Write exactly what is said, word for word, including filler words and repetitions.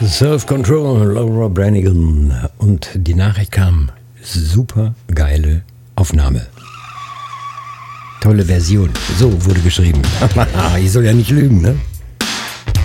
Self-Control, Laura Branigan. Und die Nachricht kam, super geile Aufnahme. Tolle Version. So wurde geschrieben. Ich soll ja nicht lügen, ne?